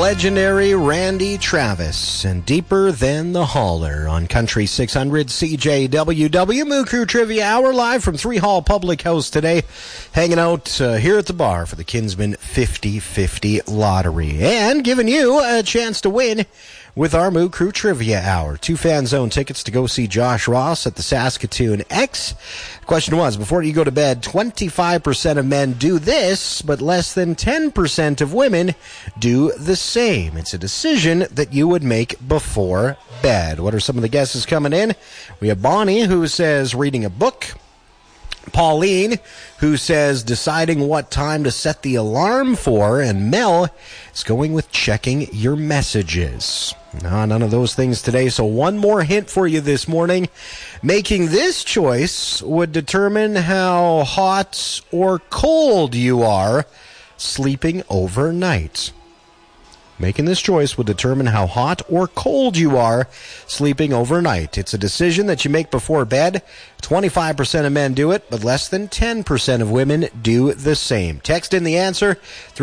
legendary Randy Travis and Deeper Than the Holler on Country 600 CJWW. Moo Crew Trivia Hour live from 3 Hall Public House today. Hanging out here at the bar for the Kinsman 50/50 Lottery. And giving you a chance to win with our Moo Crew Trivia Hour. 2 Fan Zone tickets to go see Josh Ross at the Saskatoon X. The question was, before you go to bed, 25% of men do this, but less than 10% of women do the same. It's a decision that you would make before bed. What are some of the guesses coming in? We have Bonnie, who says reading a book. Pauline, who says deciding what time to set the alarm for. And Mel is going with checking your messages. No, none of those things today. So one more hint for you this morning. Making this choice would determine how hot or cold you are sleeping overnight. Making this choice will determine how hot or cold you are sleeping overnight. It's a decision that you make before bed. 25% of men do it, but less than 10% of women do the same. Text in the answer,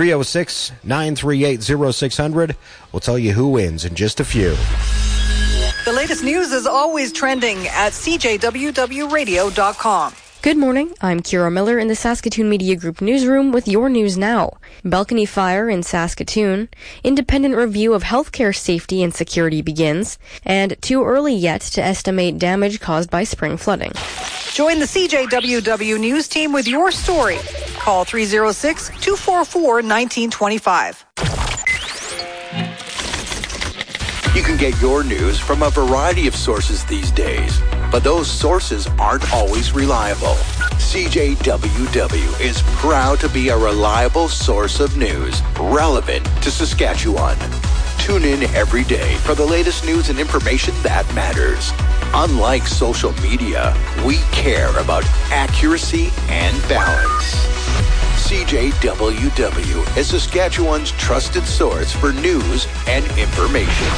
306-938-0600. We'll tell you who wins in just a few. The latest news is always trending at CJWWRadio.com. Good morning, I'm Kira Miller in the Saskatoon Media Group newsroom with your news now. Balcony fire in Saskatoon, independent review of healthcare safety and security begins, and too early yet to estimate damage caused by spring flooding. Join the CJWW news team with your story. Call 306-244-1925. You can get your news from a variety of sources these days, but those sources aren't always reliable. CJWW is proud to be a reliable source of news relevant to Saskatchewan. Tune in every day for the latest news and information that matters. Unlike social media, we care about accuracy and balance. CJWW is Saskatchewan's trusted source for news and information.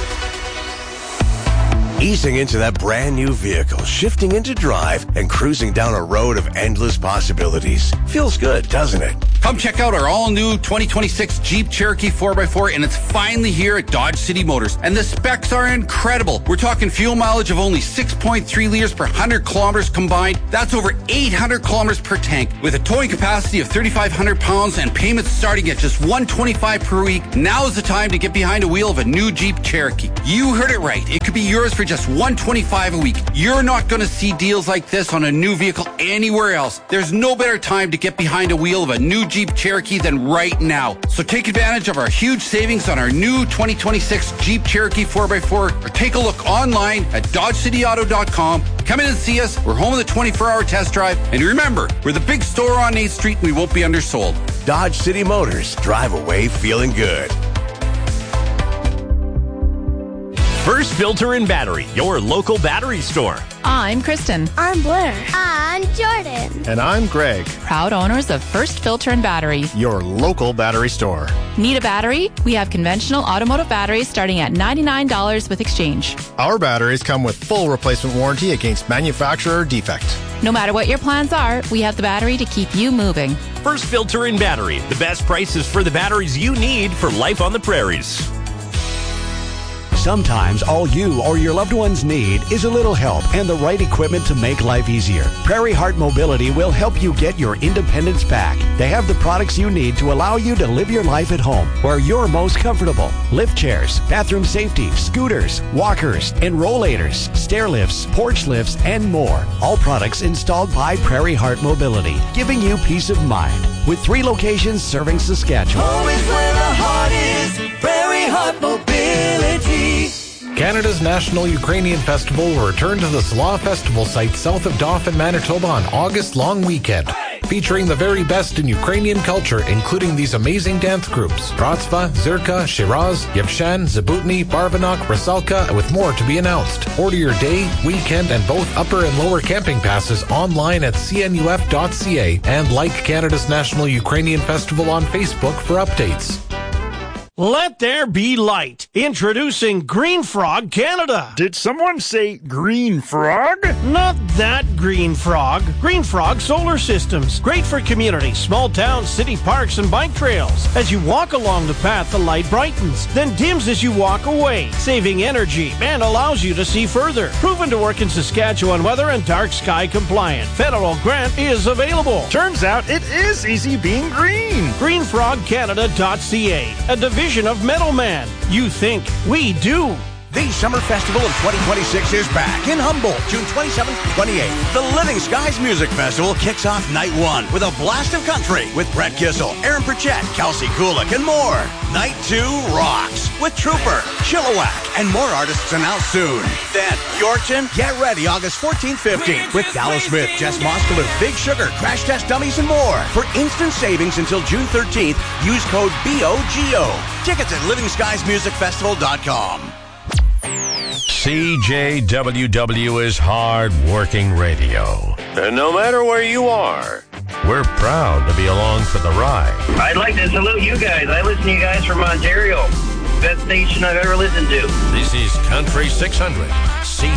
Easing into that brand new vehicle, shifting into drive, and cruising down a road of endless possibilities. Feels good, doesn't it? Come check out our all-new 2026 Jeep Cherokee 4x4, and it's finally here at Dodge City Motors. And the specs are incredible. We're talking fuel mileage of only 6.3 liters per 100 kilometers combined. That's over 800 kilometers per tank. With a towing capacity of 3,500 pounds and payments starting at just $125 per week, now is the time to get behind the wheel of a new Jeep Cherokee. You heard it right. It could be yours for just $125 a week. You're not going to see deals like this on a new vehicle anywhere else. There's no better time to get behind a wheel of a new Jeep Cherokee than right now. So take advantage of our huge savings on our new 2026 Jeep Cherokee 4x4 or take a look online at DodgeCityAuto.com. Come in and see us. We're home with a 24-hour test drive. And remember, we're the big store on 8th Street and we won't be undersold. Dodge City Motors. Drive away feeling good. First Filter and Battery, your local battery store. I'm Kristen. I'm Blair. I'm Jordan. And I'm Greg. Proud owners of First Filter and Battery, your local battery store. Need a battery? We have conventional automotive batteries starting at $99 with exchange. Our batteries come with full replacement warranty against manufacturer defect. No matter what your plans are, we have the battery to keep you moving. First Filter and Battery, the best prices for the batteries you need for life on the prairies. Sometimes all you or your loved ones need is a little help and the right equipment to make life easier. Prairie Heart Mobility will help you get your independence back. They have the products you need to allow you to live your life at home where you're most comfortable. Lift chairs, bathroom safety, scooters, walkers, enrollators, stair lifts, porch lifts, and more. All products installed by Prairie Heart Mobility, giving you peace of mind. With 3 locations serving Saskatchewan. Home is where the heart is. Prairie Heart Mobility. Canada's National Ukrainian Festival will return to the Slaw Festival site south of Dauphin, Manitoba on August long weekend. Featuring the very best in Ukrainian culture, including these amazing dance groups: Bratstva, Zirka, Shiraz, Yevshan, Zabutny, Barvanok, Rusalka, with more to be announced. Order your day, weekend, and both upper and lower camping passes online at cnuf.ca and like Canada's National Ukrainian Festival on Facebook for updates. Let there be light. Introducing Green Frog Canada. Did someone say Green Frog? Not that Green Frog. Green Frog Solar Systems. Great for communities, small towns, city parks, and bike trails. As you walk along the path, the light brightens, then dims as you walk away, saving energy and allows you to see further. Proven to work in Saskatchewan weather and dark sky compliant. Federal grant is available. Turns out it is easy being green. GreenFrogCanada.ca, a division of Meadowman. You think, we do. The Summer Festival of 2026 is back in Humboldt, June 27th to 28th. The Living Skies Music Festival kicks off night one with a blast of country with Brett Kissel, Aaron Pritchett, Kelsey Kulik, and more. Night two rocks with Trooper, Chilliwack, and more artists announced soon. Then, Yorkton, get ready August 14th, 15th with Dallas Smith, Jess Moskaloo, Big Sugar, Crash Test Dummies, and more. For instant savings until June 13th, use code BOGO. Tickets at livingskiesmusicfestival.com. CJWW is hard-working radio. And no matter where you are, we're proud to be along for the ride. I'd like to salute you guys. I listen to you guys from Ontario. Best station I've ever listened to. This is Country 600, CJWW.